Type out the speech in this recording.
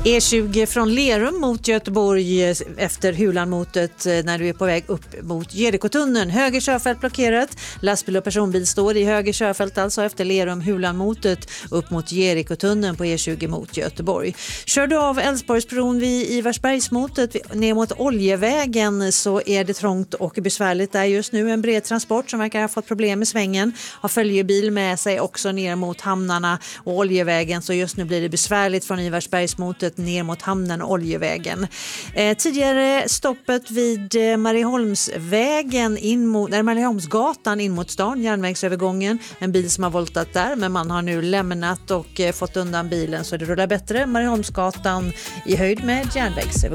E20 från Lerum mot Göteborg efter Hulanmotet när du är på väg upp mot Jerikotunneln. Höger körfält blockerat. Lastbil och personbil står i höger körfält alltså efter Lerum Hulanmotet upp mot Jerikotunneln på E20 mot Göteborg. Kör du av Älvsborgsbron vid Ivarsbergsmotet ner mot Oljevägen så är det trångt och besvärligt där just nu. En bred transport som verkar ha fått problem med svängen. Har följebil med sig också ner mot hamnarna och Oljevägen, så just nu blir det besvärligt från Ivarsbergsmotet ner mot hamnen och Oljevägen. Tidigare stoppet vid Marieholmsvägen Marieholmsgatan in mot stan, järnvägsövergången. En bil som har voltat där, men man har nu lämnat och fått undan bilen så det rullar bättre. Marieholmsgatan i höjd med järnvägsövergången.